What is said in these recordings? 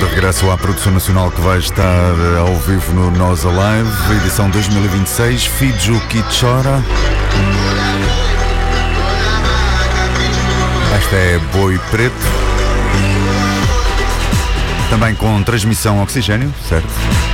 de regresso à produção nacional que vai estar ao vivo no Nós Alive, edição 2026, Fiju que chora. Esta é Boi Preto. Também com transmissão oxigênio, certo?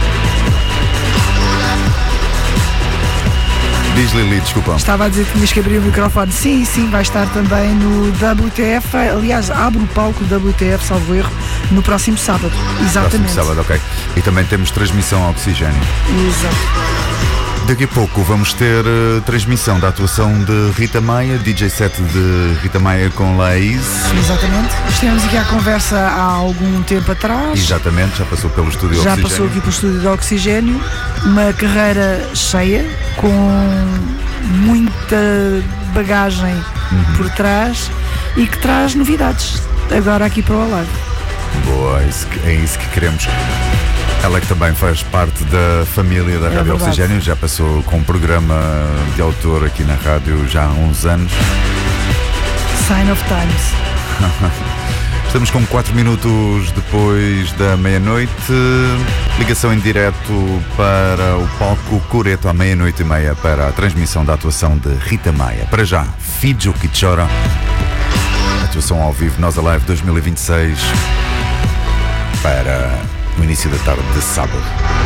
Diz Lili, desculpa. Estava a dizer que tinhas que abrir o microfone. Sim, vai estar também no WTF. Aliás, abre o palco do WTF, salvo erro, no próximo sábado. Exatamente. Próximo sábado, ok. E também temos transmissão oxigênio. Exato. Daqui a pouco vamos ter transmissão da atuação de Rita Maia, DJ set de Rita Maia com Laís. Exatamente. Estivemos aqui à conversa há algum tempo atrás. Exatamente, já passou pelo estúdio Oxigênio. Já passou aqui pelo estúdio de Oxigênio. Uma carreira cheia, com muita bagagem por trás e que traz novidades agora aqui para o Alive. Boa, é isso que queremos. Ela que também faz parte da família da Rádio Oxigênio, já passou com um programa de autor aqui na rádio já há uns anos. Sign of Times. Estamos com 4 minutos depois da meia-noite. Ligação em direto para o palco Coreto à 00:30 para a transmissão da atuação de Rita Maia. Para já, Fiju que chora. Atuação ao vivo, Nós Alive 2026 para o início da tarde de sábado.